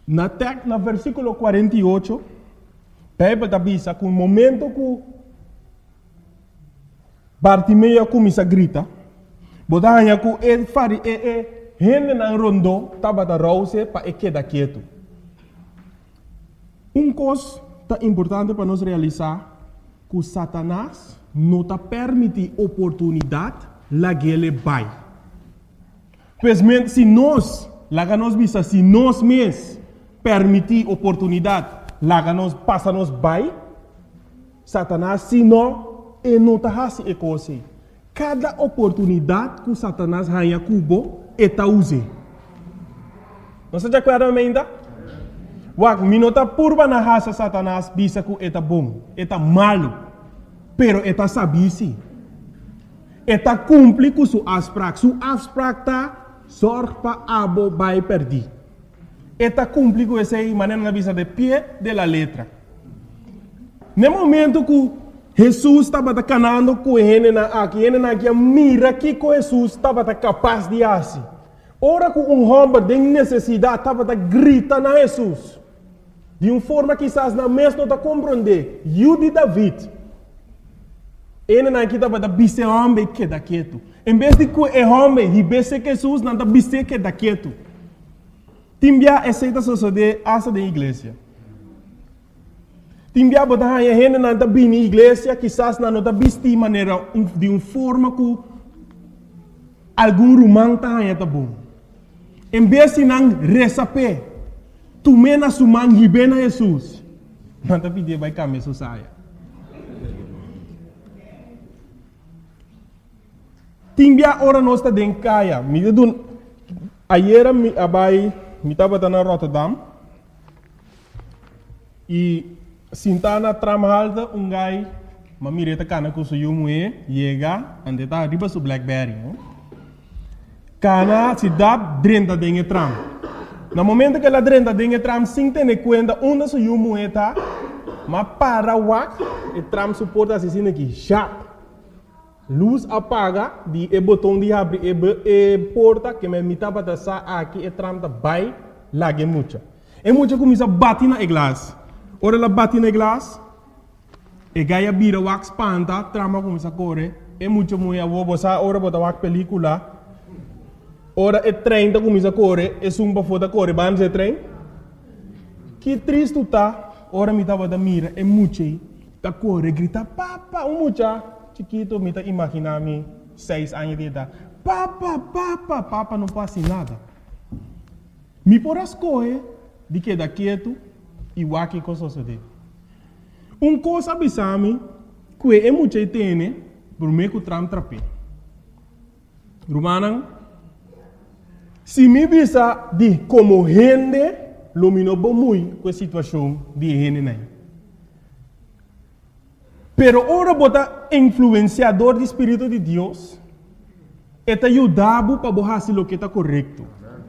Na versículo 48, Bíblia diz que no momento que Bartimeu começa a gritar, botanha que ele fari gente na rondo estava da rouse para quedar quieto. Coisa importante para nós realizar que Satanás não está permite oportunidade lá que ele vai. Pois se nós mesmos permitir oportunidade lá que nós passamos vai, Satanás se não está fazendo isso coisa. Cada oportunidade que Satanás ganha cubo está usando. Não se acorda ainda? Wak minota purba na raça Satanás bisa que está bom, está malo, pero está sabisi. Está cumpre com sua afspraak. Sua afspraak está zorg para abo vai perder. Está cumpre com essa maneira na bisa de pé de la letra. No momento que Jesus estava canando com ele na aqui, mira que Jesus estava capaz de fazer. Ora que homem tem necessidade estava gritando a Jesus. De uma forma que quizás na mesma não está compreender. Eu de David. Ele não estava da bise homem que da quieto. Em vez de que o homem ribesse Jesus, não está bise que da quieto. Timbia aceita suceder asa da igreja. Timbia botar a gente não está bem na igreja, quizás não está bise de maneira de uma forma que algum romano está bom. Em vez de não receber tu mena sumang hibena Jesus. Manta pedir vai caminhar susaya. Timbia ora nós está dentro caia. Me dun ayer abai me estava na Rotterdam e sintana tramalda gai mamireta cana com seu mué chega ande tá riba su Blackberry. Cana se dá dentro dentro tram. No momento que ela drenda dentro tram sem ter conta onde se o moeda, mas para o e tram suporta assim aqui, já. Luz apaga, de botão de abrir e porta que me mitava da sa aqui e tram da vai lá que muita. E muita começa a bater na glass. Ora ela bate na glass, e gaia bira wax panta, trama começa a correr, e muita mulher vou botar ora botar wax película. Ora é trem da começa a correr, é sumba foda correr, vamos é trem. Que triste está, ora me tava da mira, é muito da correr, grita, papa, mucha, chiquito, me tá imaginando 6 anos de idade, papa, não passa nada. Me por as correr, de que da quieto, e o aqui com suceder. Coisa abisame, que é muito tem, por meio que o tram trape. Romana. Se me visa de como gente, lumino muito com a situação de gente. Pero ora bota influenciador do Espírito de Deus, eta ajudava para fazer o que está correto.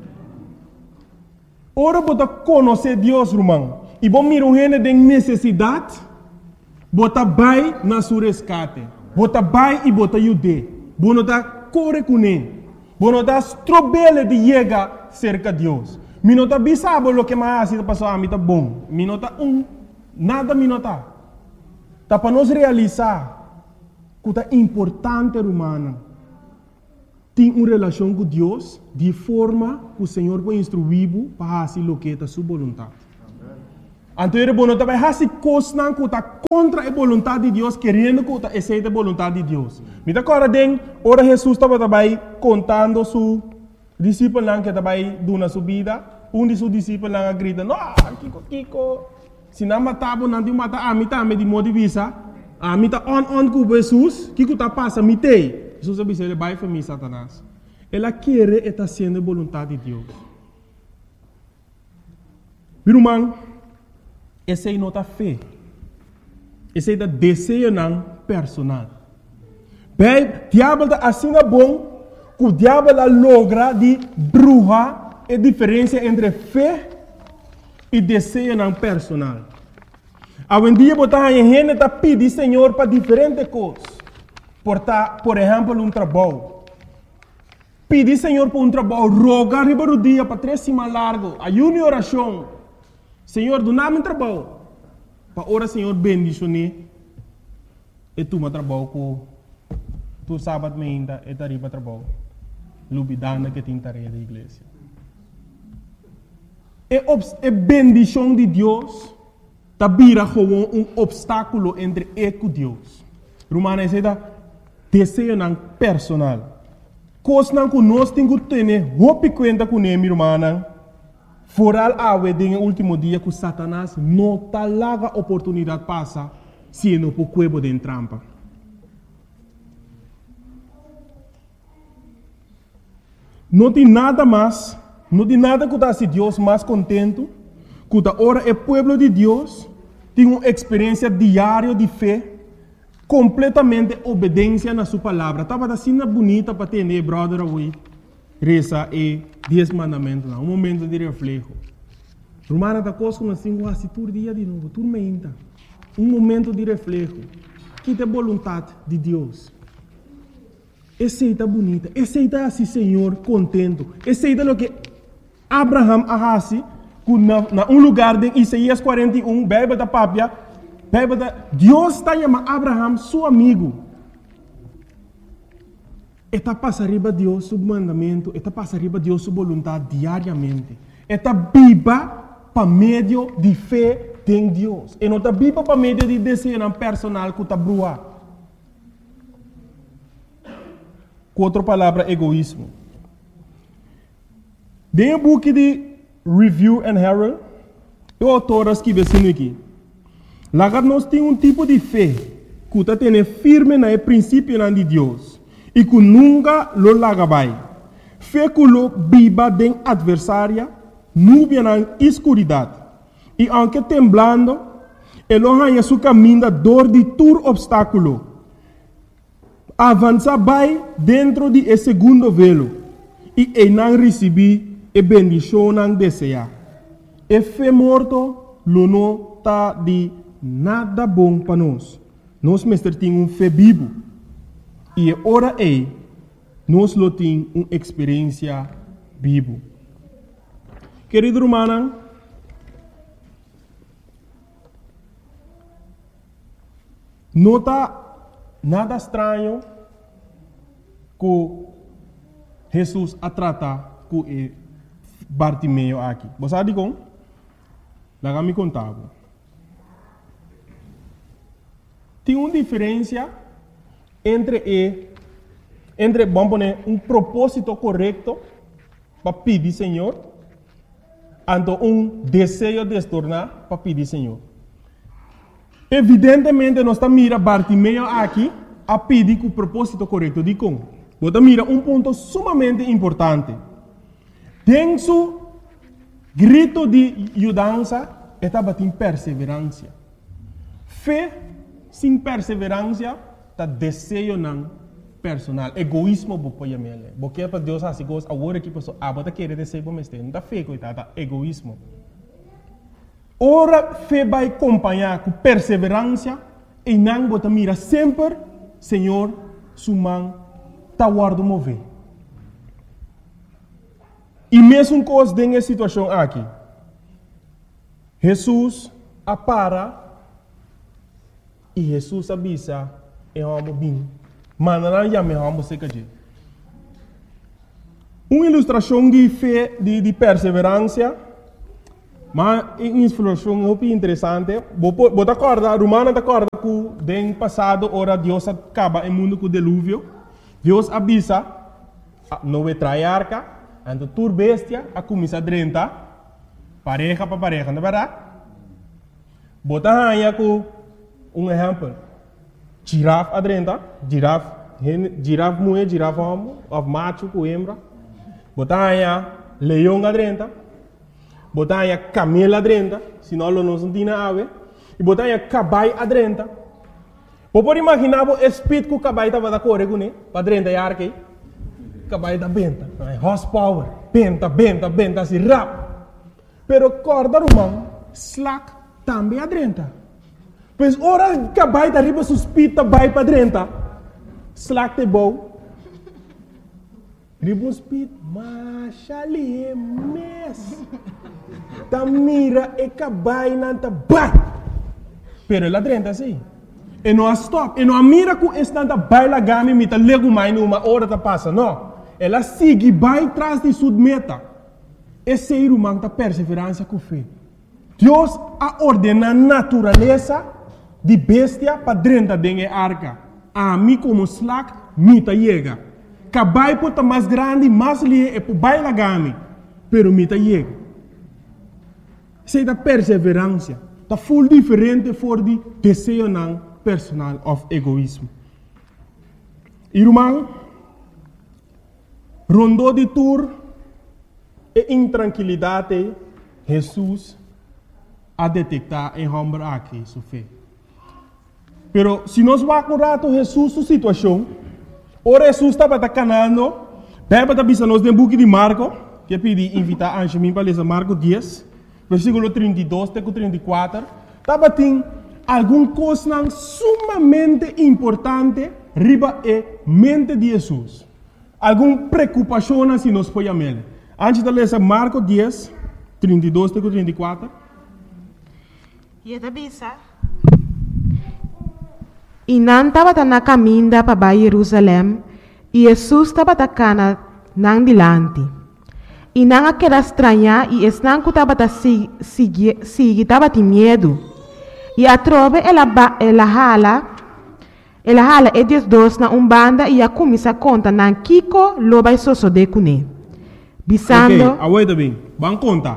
Ora bota conhecer Deus, irmão, e bom mira gente tem necessidade, bota vai na sua resgate, bota vai e bota ajude, bota tá corre com ele. Bueno, das trobele de llegar cerca de Deus. Minota bisabo lo que mais está passando a mim tá bom. Minota nada minota. Tá para nós realizar que é importante humana. Tem uma relação com Deus de forma que o Senhor vai instruir para fazer o que é a sua vontade. Então, ele vai fazer coisas que está contra a vontade de Deus, querendo que aceite a vontade de Deus. Me dá agora, ora Jesus estava também contando su discípulo que estava dando sua vida. De seus discípulos grita, não, Kiko, se não matava, não te mata, a mim também de modo de vista, a mim está on com Jesus, Kiko está passando, me tem. Jesus disse, ele vai para mim, Satanás. Ela quer estar sendo a vontade de Deus. Meu irmão, essa é nota fé. Esse é o desejo personal. Bem, o diabo está assim bom que o diabo logra de bruxa a diferença entre fé e desejo personal. Hoje em dia, a gente está pedindo Senhor para diferentes coisas. Por exemplo, trabalho. Pedir Senhor por trabalho, rogar o dia para 3 semanas largo, ayuno e oração. Senhor, do nome trabalho. Para ora, Senhor, bendicionar. E tu me trabalho com tu sábado ainda e tarifa trabalho. Lubidana que tem tarefa da igreja. É bendição de Deus. Tá vira como obstáculo entre eu e Deus. Romana diz desejo não personal. Coisa não que nós temos que ter, roupa conta com ele, irmã. Foral ave no último dia que Satanás não tá larga oportunidade passa se não por cuebo de trampa. Não tem nada mais, não tem nada que se Deus mais contento, que ora o povo de Deus tem uma experiência diária de fé, completamente obediência na sua palavra. Estava assim bonita para ter, brother, hoje, reza e 10 mandamentos, um momento de reflexo. Romana da coisa como assim, quase todo dia de novo, tudo menta. Um momento de reflexo, que tem vontade de Deus. Aceita bonita, aceita assim, Senhor, contento. Aceita o que Abraham arrasi, na lugar de Isaías 41, Bíblia da Pápia, Deus está chamando Abraham seu amigo. Está passando riba Deus seu mandamento, está passando riba Deus sua vontade diariamente. Está viva para meio de fé em Deus. E não está viva para meio de desejo personal que está brua. Com outra palavra, egoísmo. Dentro do book de Review and Herald, o autor escreve assim aqui. Lá nós temos um tipo de fé que está tendo firme no princípio de Deus e que nunca lo larga vai. Fé que lo viva de adversária, nuvem na escuridade. E aunque temblando, ele arranha seu caminho da dor de todo obstáculo. Avança vai dentro de esse segundo velo e não recebi a bendição não deseja. E fé morto, lo não está de nada bom para nós. Nós mestre temos fé vivo. E ora nós lo temos uma experiência vivo. Querido irmão, não está nada estranho que Jesus a tratar com Bartimeu aqui. Você sabe como? Lá me contava. Tem uma diferença entre vamos poner, um propósito correto para pedir Senhor, e um desejo de se tornar para pedir Senhor. Evidentemente, nós estamos mirando Bartimeu aqui a pedir com o propósito correto. De como? Você mira um ponto sumamente importante. Tem seu grito de ajudança, estava em perseverança. Fé sem perseverança, está desejo não personal. Egoísmo, você pode porque para Deus assim, agora que a pessoa você quer desejo, mas não está fé, coitada, egoísmo. Ora, fé vai acompanhar com perseverança e não você mira sempre, Senhor, sua mão está guardando mover. E mesmo coisa nessa situação aqui, Jesus apara e Jesus avisa e vamos bem. Mas não já me vamos se cair. Uma ilustração de fé, de perseverança. Mas uma ilustração muito interessante. Você acorda, Romana acorda que no passado, ora Deus acaba o mundo com o dilúvio. Deus avisa, não vai trair a arca, então tur bestia, a começar a drentar, pareja para pareja, não é verdade? Você aí com um exemplo. Girafa a drenta, girafa mulher, girafa homem, macho com hembra. Você aí leão a drenta. Botar aí camelo adrenta, senão não se tem ave. E botar aí caballo adrenta. Pode imaginar o espírito que o caballo estava a correr com ele, para adrenta e arque. Caballo da benta, horsepower, benta, assim, rápido. Pero corda romano, slack, também adrenta. Pois ora caballo da riba suspita, vai para adrenta. Slack te bom. Riba speed, mas ali é mes. ta mira e cabai nanta bai. Pero ela drenta assim. E não stop. E não mira com esse nanta bai la gami mita lego mai numa hora ta passa. Não. Ela sigue bai tras de sua meta. Esse ser humano ta perseverança com fé. Deus a ordena a natureza de bestia para drenta dengue arca. A mim como slack, mita chega. Cabai pota mais grande, mais lie e por bai la gami. Pero mita chega. Sei da perseverança. Tá full diferente for de desejo não personal of egoísmo. Irmão, rondou de tour e intranquilidade, Jesus a detectar em homem aqui, sua fé. Pero se nós vamos um rato Jesus sua situação, ora Jesus estava canando, beba da bisa nós tem book de Marco, que pedi invitar a Anjemim para ler Marco 10, versículo 32 até 34, estava tem alguma coisa sumamente importante riba e mente de Jesus. Alguma preocupação se nós podemos ver. Antes de ler Marco 10, 32 até 34. E a bisa. E não estava na caminho para Jerusalém, e Jesus estava na não dilante. E não aquela estranha, e esse não estava seguir, estava de medo. E a trove ela hala e diz dois na banda e a começa a contar na Kiko loba e soso de cune. Bisando. Ok, aguenta bem. Vamos contar.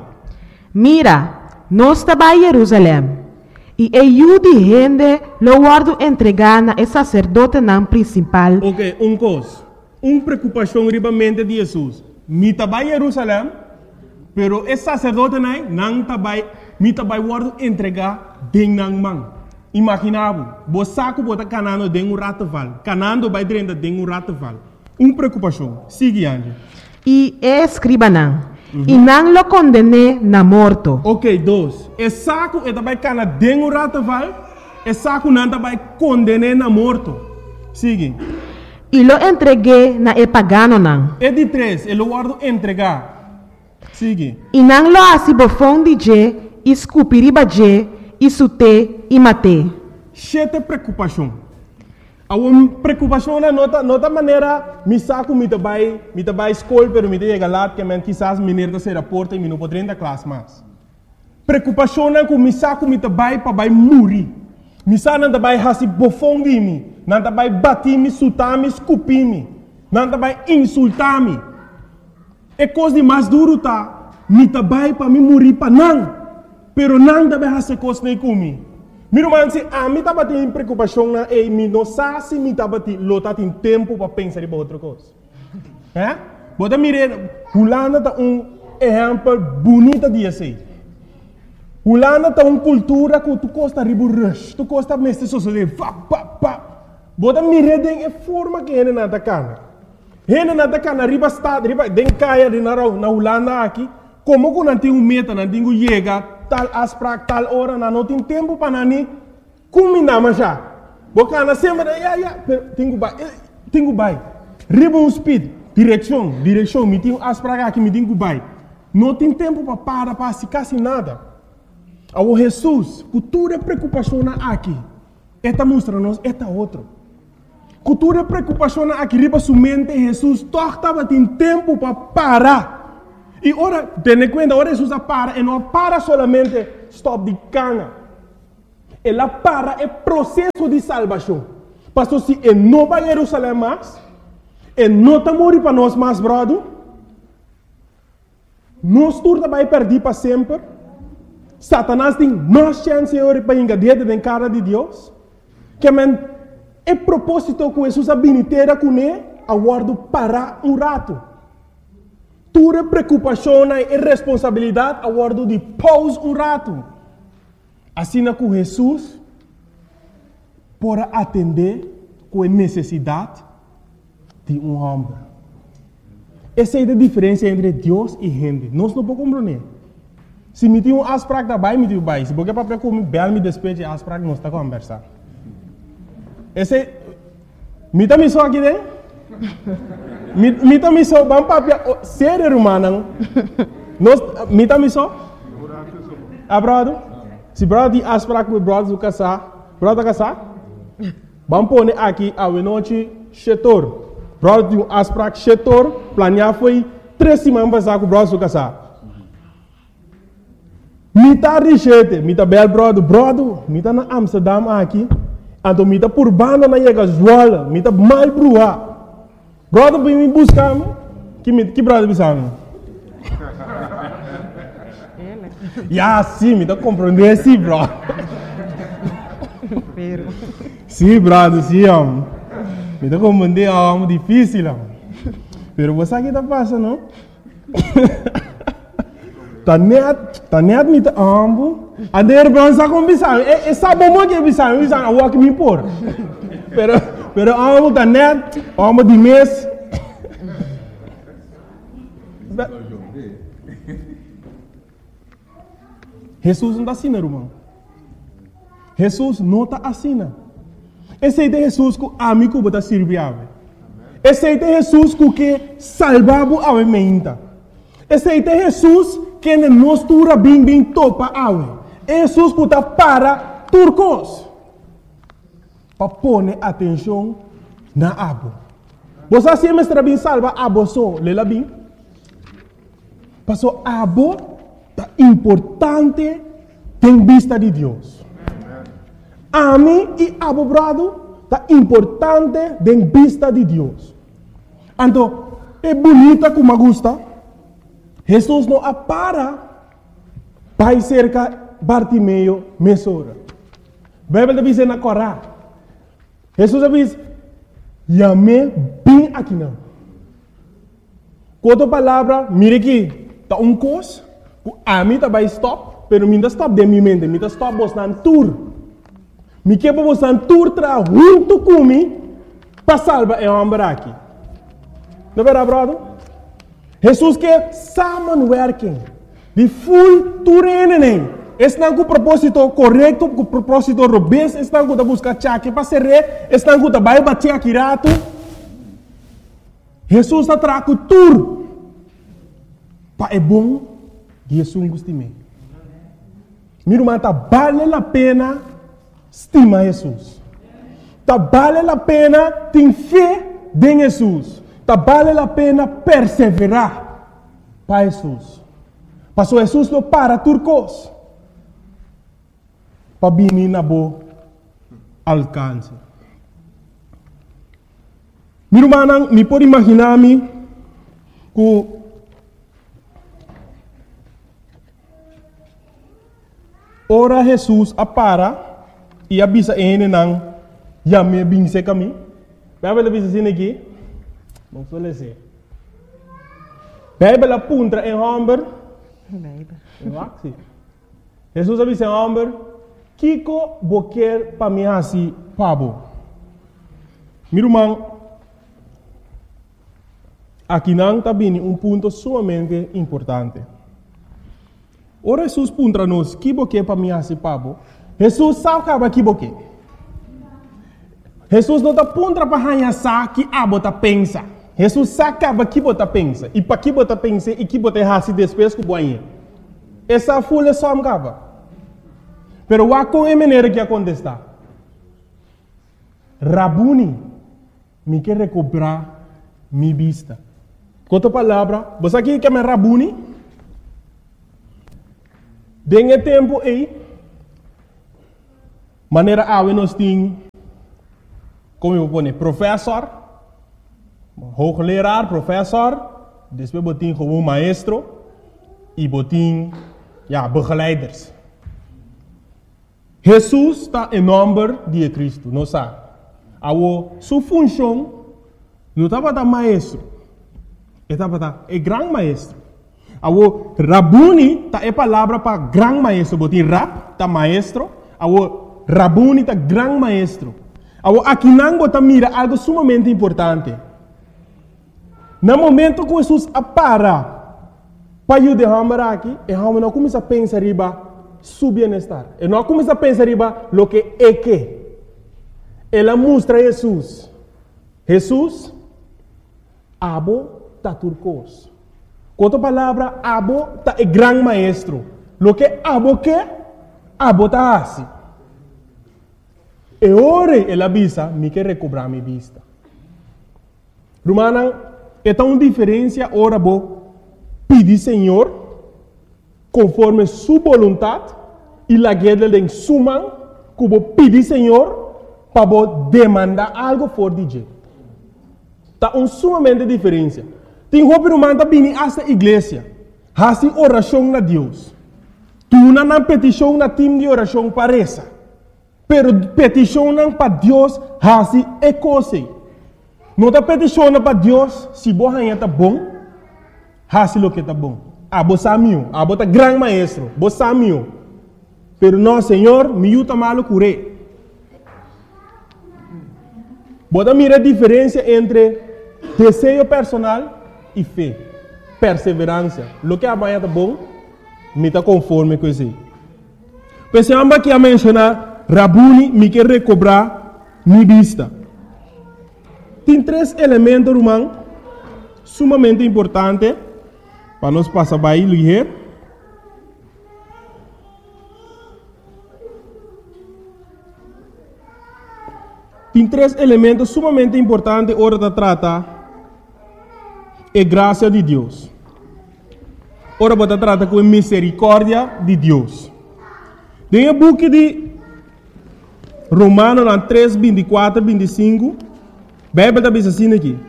Mira, nós estava em Jerusalém. E eu de gente lo guardo entregar na sacerdote não principal. Ok, coisa. Preocupação riba mente de Jesus. Mi estava em Jerusalém, pero esse sacerdote não estava, mi estava guardo entregar den nang man. Imaginava, você saco bota canando den rataval, canando vai dentro den rataval. Preocupação. Sigue ande. E escriba não. E não lo condene na morto. Ok, dois. E saco e também cana den rataval, e saco não também condene na morto. Sigue. E lo entreguei na pagano não. E de três, ele guardo entregar. Sigue. E não lo assim bofão de je, escupiriba je, isute e mate. Chete preocupação. A preocupação é nota maneira, me saco me tabai escola, pero me chega lá que men quizás menina se reporta e me não pode entrar classe mais. Preocupação é que me saco me tabai para vai morrer. Me saco não tabai hasi bofão de mim, não tabai bater me, sutar me, escupir me, não tabai insultar me. É coisa de mais duro tá, me tabai para me morrer para não, pero não tabai hasi coisa nem comigo. Miro man se a mim estava tendo preocupação na e me não sabe se me estava lota tem tempo para pensar em outra coisa. É? Bota mire, Holanda tá exemplo bonito de assim. Holanda tá cultura que tu costa ribu rush, tu costa mestre sociedade, pa. Bota mire den forma que ele nada cana. Ele nada cana riba estado, riba den caia de na Holanda aqui, como que não tem meta, não tem chega tal asprak tal hora não tem tempo para nani combinar mas já boca na semana pero tenho vai ribbon speed direção me tenho asprak aqui me tenho vai não tem tempo para se quase nada ao Jesus cultura preocupação aqui esta mostra nos esta outro cultura preocupação aqui riba sua mente Jesus estava tem tempo para parar. E ora, tenha conta, ora Jesus para, e não para solamente stop de cana. Ela para é processo de salvação. Pastor, se ele não vai a Jerusalém mais, ele não está morrendo para nós mais, brother, nós turma vai perder para sempre. Satanás tem mais chance para engadir dentro da cara de Deus. Que é propósito que Jesus habilitera com ele, aguardo parar rato. Tua preocupação e responsabilidade a guardo de pause rato. Assim que Jesus pode atender com a necessidade de homem. Essa é a diferença entre Deus e gente. Nós não podemos compreender. Se me tem asprak da bai, me tem bai. Se porque para comer bel me despeje asprak nós está conversar. Esse me tá me só aqui dentro. Mita miso bang papia ser rumah nang nos mita miso brother? Se brother die afspraak met brother zo casar, brother casar? Vamos pôr aqui a noite chetor. Brother die afspraak chetor, planear foi 3 semanas passar com o brother zo casar. Mita richete, mita bel brother, mita na Amsterdam aqui, então mita por banda na chega Zwolle, mita mal brua. Brother vem me buscar, que brother bisamo? Ya, sim, me dá compreender, sim, bro. Sim, brother, sim, me dá compreender, é difícil, pero você aqui tá passando, não? Tá net me tá ambo, a der bronza com bisão, é sabe como que é bisão, a walk me por. Pero ambo tá net, ambo de mês. Jesus não está assim, irmão. Jesus não está assim. Esse é Jesus que a mim está servindo. Esse é Jesus que salvava a mente. Esse é Jesus que nos tura bem topa a Jesus que está para turcos. Para pôr atenção na abo. Você sempre está bem salva abo só, lela bem. Passou abo é importante em vista de Deus. A mim e abo brado é importante em vista de Deus. Então, é bonita como gosta. Jesus não para para cerca Bartimeu mesora. A Bíblia diz na Corá. Jesus diz, "Yame bem aqui não." Quanto palavra, mire aqui, tá coisa. A mim tá vai stop, pero minha stop de minha mente, minha stop bostan tour. Me que bostan tour tra junto comigo para salvar o homem aqui. Não é verdade, Jesus que samenwerking, de full toerening. Estão com o propósito correto, com o propósito robusto, estão com a busca chaque para ser rei, estão com a vai bater aqui rato. Jesus está trago tour. Para é bom. Jesus gostime. Meu irmão, tá vale a pena estimar Jesus. Tá vale a pena ter fé em Jesus. Tá vale a pena perseverar para Jesus. Passou Jesus não para turcos. Para vir na boa alcance. Meu irmão, me pode imaginar-me que ora Jesus apara e avisa ele não já me binse kami. Bíblia diz assim aqui. Vamos ler assim. Bíblia apunta em Humber. Jesus avisa em Humber. Kiko boquer para mim assim pabo. Meu irmão, aqui não está bem ponto sumamente importante. Ora Jesus puntra nos que boque para mim assim pabo. Jesus sabe que boque. Jesus não está puntra para hanha sa que abota pensa. Jesus sabe que bota pensa e para que bota pensa e que bota hasi depois que boinha. Essa folha só me cava. Pero wa com a maneira que acontece. Rabuni me quer recuperar minha vista. Outra palavra, você aqui quer me Rabuni? Dengue tempo aí, maneira a nós tem, como eu vou dizer, professor, hoogleraar, professor, depois botin gewoon maestro e botin, begeleiders. Jesus está em nome de Cristo, não sabe? Sua função não estava da maestro, estava da grande maestro. Awo Rabuni ta é palavra para grande maestro, botin rap ta maestro, awo Rabuni ta grande maestro. Awo aqui não bota mira algo sumamente importante. No momento que Jesus apara para eu derramar aqui, e não começa a pensar riba su bem-estar. E não começa a pensar riba lo que é que. Ela mostra Jesus. Jesus abo ta turcos. Com outra palavra, abo ta é grande maestro. Lo que abo ta hasi. E ore ela visa, me quer recobrar minha vista. Romana, é tão diferença ora bo pedir Senhor conforme sua vontade e la guerra de suma que bo pedir Senhor para bo demandar algo for DJ. Tá sumamente diferença. Tem roupa romana bini essa igreja, hasi oração na Deus. Tu não petição na time de oração parece, pero petição para Deus hasi é coisa. Não está peticionando para Deus se você está bom, hasi lo que está bom. Você sabe, você é grande maestro, você sabe. Pero não, Senhor, me ajuda malo curé. Você mira a diferença entre desejo personal e fé, perseverança. Lo que amanhã está bom, me está conforme com isso. Pensamos que a mencionar, Rabuni me quer recobrar minha vista. Tem 3 elementos, irmão, sumamente importantes para nós passar by ligeiro. Tem 3 elementos sumamente importantes hora de tratar a graça de Deus. Ora você trata com a misericórdia de Deus. Tem o book de Romanos 3, 24, 25. A Bíblia está dizendo assim aqui.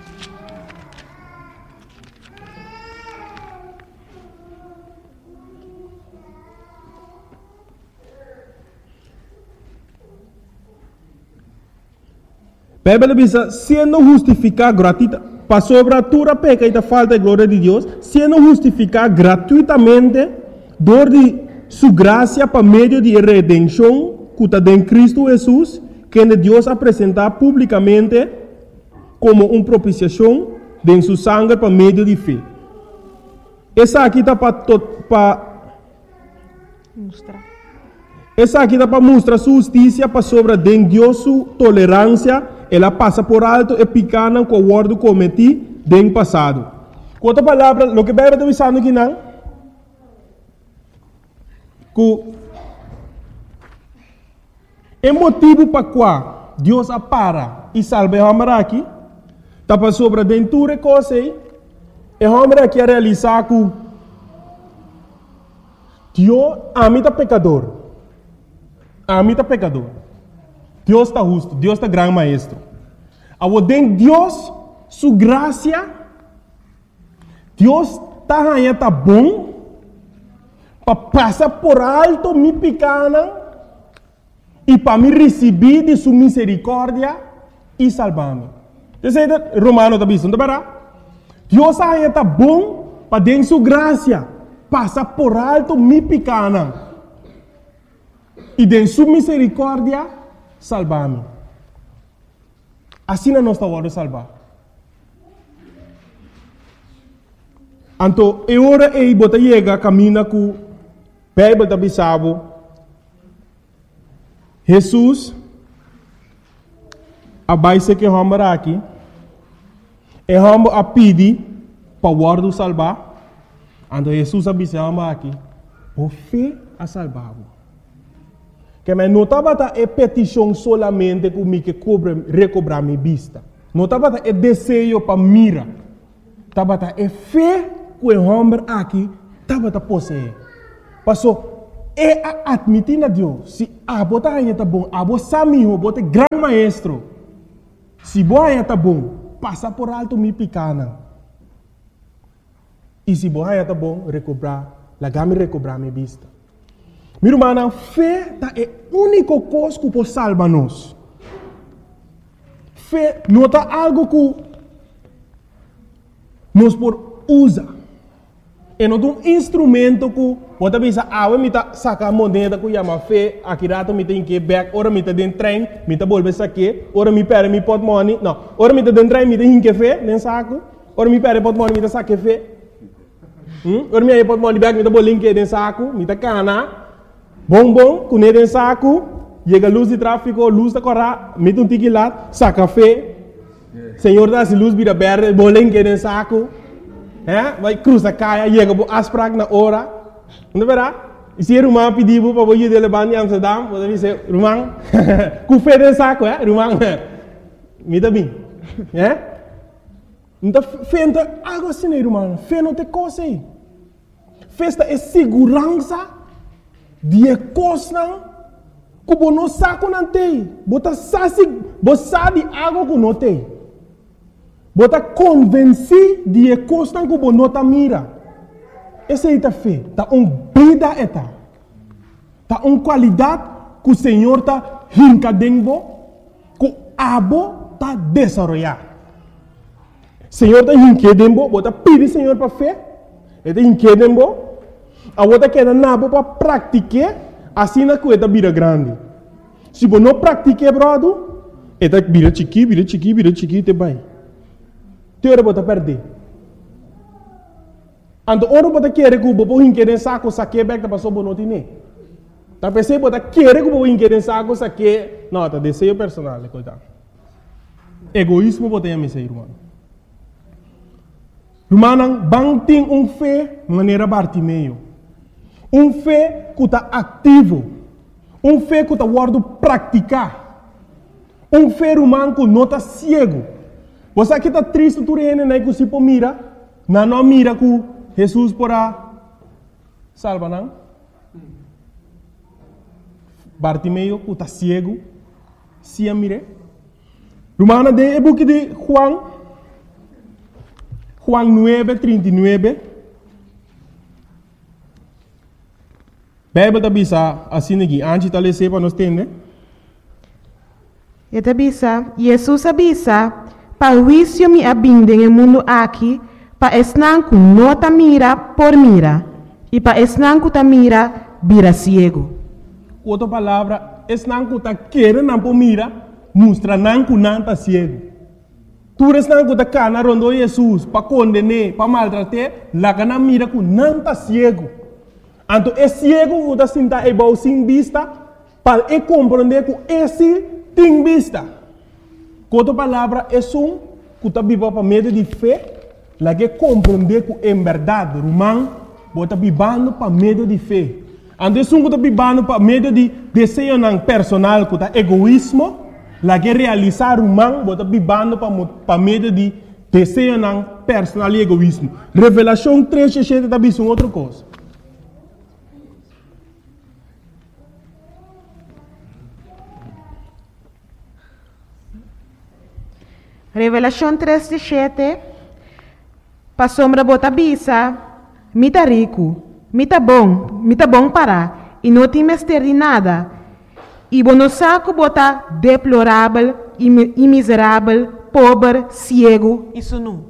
A Bíblia diz, sendo justificado gratuitamente, para sobre a tua peca e da falta de glória de Deus, sendo justificado gratuitamente, dor de sua graça para meio de redenção, que está em Cristo Jesus, que Deus apresentar publicamente como uma propiciação de sua sangue para meio de fé. Essa aqui está para mostrar. Essa aqui está para mostrar sua justiça para sobre de Deus sua tolerância. Ela passa por alto e picana com o guardo cometi do passado. Com outra palavra, o que a Bíblia está dizendo aqui não? Que o motivo para qual Deus apara e salva o homem aqui, está para sobre dentro de coisa e o homem aqui a realizar que Deus ama o pecador. Ama o pecador. Deus está justo, Deus está grande maestro. Ao den Deus, sua graça, Deus está bom, para passar por alto minha pequena e para me receber de sua misericórdia e salvar-me. Você Romano está dizendo, Deus está bom para den sua graça, passar por alto minha pequena e de sua misericórdia salvar-me. Assim não está hora de salvar. Então, é hora de botar chega caminha com a Bíblia da Bissabo. Jesus, a base que vamos aqui, é vamos a pedir para o guarda salvar. Então, Jesus a Bissabo aqui, por fé a salvar. Que não estava a petição solamente comigo que recobrar minha vista. Não estava a desejo para mira. Estava a fé que o homem aqui estava a possuir. Passou, é admitir a Deus. Se a bota está bom, a bota sabe, a bota é grande maestro. Se a boa está bom, passa por alto minha pequena. E se a boa está bom, recobrar minha vista. Minha irmã, fé é a única coisa que pode salvar-nos. Fé não é algo que nós podemos usar. É um instrumento que pode pensar, me sacar a moneda que chama fé, aqui rato me tem que back, ora me tem dentro trem, me tem bolsa saque, ora me perde me pot money, não, ora me tem dentro trem, me tem que fé, nem saco, ora me perde pot money, me tem saque fé. Ora me pot money back, me tem bolinho que dentro saco, me tem cana. Bom, com ele em saco, chega a luz de tráfego, luz da corra, mete um tique lá, saca café, Senhor dá se luz vira verde, bolinho que em saco, vai cruza caia, chega a asprag na hora, Não verá? E se Rumang pediu para você levar em Amsterdam, você diz, Rumang, com fé de saco, Rumang, me dá bem. Então, fé não é algo assim, Rumang. Fé não tem coisa aí. Festa é segurança de coisa que você não sabe não tem. Você sabe algo que não tem. Você está convencido de coisa que você não está mira. Essa é a fé. Está vida eta. Está uma qualidade que o Senhor está rincadendo, que o abo está desenvolvendo. O Senhor está rincadendo, você pede o Senhor para fé. Ele está rincadendo, a você quer nabo para praticar, assim na coisa vira grande. Se você não pratica, brother, ele vira chiqui, te vai. Teora você perder. Então, ora você quer que você quer saco saque back para sobre não tinha. Tá pensando você quer que você quer saco saque, não, tá desejo personal, coitado. Egoísmo você tem a missão, irmão. Irmão, bang tem fé maneira Bartimeu. Fé que está ativo. Fé que está guardo praticar. Fé humano que não está cego. Você que está triste, tu rene, né, que se mira, não mira que Jesus porá salva, não? Bartimeu que está cego, se a mire. Romana de book de Juan 9:39. Bíblia está bisa assim aqui, antes de ler para nós entender. E está bisa, Jesus avisa, para o juízo me abinde no mundo aqui, para esnanco não ta mira por mira, e para esnanco ta mira vira ciego. Outra palavra, esnanco ta querer não por mira, mostra nanco não ta ciego. Tu esnanco ta cana rondo Jesus, para condenar, para maltratar, lá cana mira que não ta ciego. Então, é ciego que está sentado e sem vista, para compreender que esse tem vista. Outra palavra, é que está vivo para meio de fé, lá que compreender que é verdade, Romano, está vivendo para meio de fé. Então, é que está vivendo para meio de desejo personal, que está egoísmo, lá que realizar Romano, está vivendo para meio de desejo personal e egoísmo. Revelação 3:7 está vendo outra coisa. Revelação 3:7. Para sombra bota bisa, mita rico, mita bom para, e não tem mestre de nada. E bono saco bota deplorável, e miserável, pobre, cego, isso não.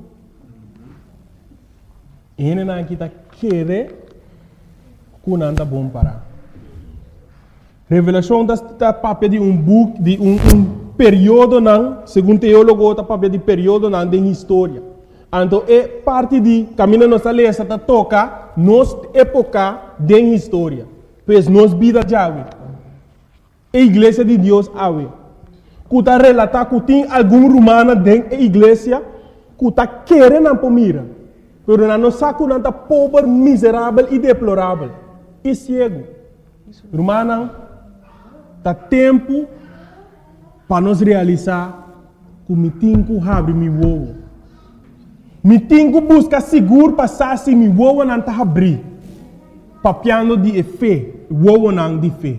Ele não está querendo que não está bom para. Revelação está papel de book, de período não, segundo teólogo, está papel de período não de história. Então, é parte de caminho nossa lesa está toca nos época de história. Pois nos vida já a igreja de Deus awe. Que está relatar que tem algum romano dentro da igreja que está querendo para mira. Mas não sabe que está pobre, miserável e deplorável. E cego. Romano, está tempo para nós realizar que me tenho que abrir meu ovo. Me tenho que buscar seguro passar se meu ovo não está abrir. Papiando de fé, ovo não de fé.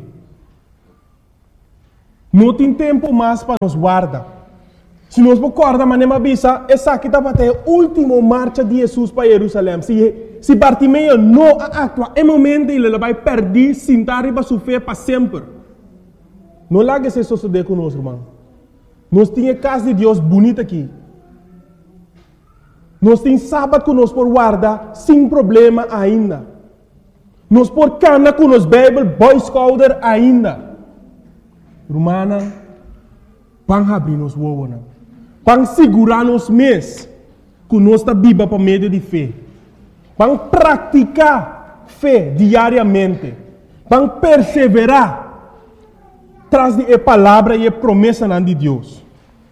Não tem tempo mais para nos guardar. Se nós recordamos, mas não avisa, essa aqui está para a última marcha de Jesus para Jerusalém. Se Bartimeu não atua, é momento ele vai perder, sentar e sofrer para sempre. Não largue se suceder conosco, irmão. Nós temos a casa de Deus bonita aqui. Nós temos sábado que nós por guardar sem problema ainda. Nós por cana com os Bible, Boy Scouter ainda. Romana, vamos abrir nos ovos. Vamos segurar nos mês que nós está viva para meio de fé. Vamos praticar fé diariamente. Vamos perseverar traz de palavra e promessa de Deus.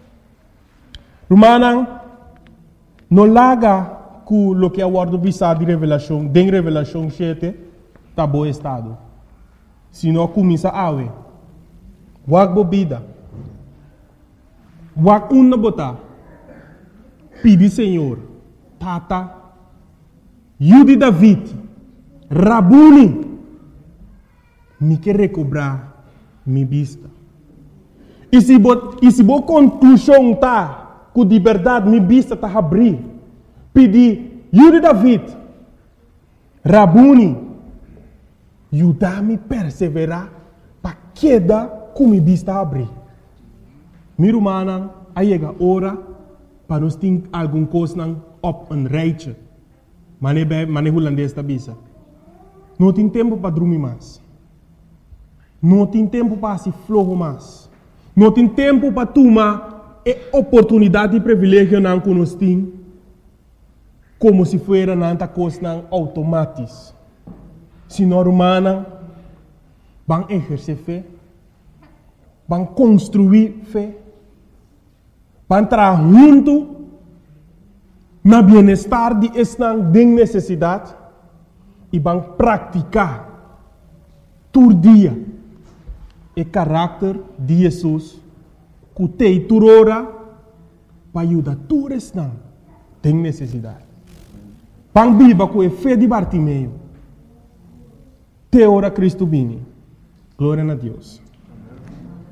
Romana, não larga com o que é o word de Revelação 7. tá bom estado. Se não começa a água, wag bebida, wag uma botar, pedi Senhor, tata, Yudi David, Rabuni, me quer recobrar minha vista. E se bo conclusão tá, com de verdade minha vista tá abrir, pedi Yudi David, Rabuni, ajudar-me a perseverar para queda com minha vista abrir. Minha irmã, aí chega a hora para nós ter alguma coisa op een rijtje. Mane holandês da bisa. Não tem tempo para dormir mais. Não tem tempo para se flojo mais. Não tem tempo para tomar a oportunidade e privilégio não que nós temos, como se fosse nanta coisa automática. Se nós humanos vão exercer fé, vão construir fé, vão trabalhar junto na bem-estar de esta necessidade e vão praticar todo dia o caráter de Jesus que tem toda hora para ajudar todos esta tem necessidade. Vão viver com a fé de Bartimeu. Te ora Cristo vini. Glória a Deus.